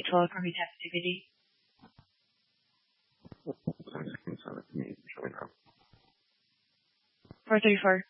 actual COVID activity. Sometimes you can send it to me, showing up. 434.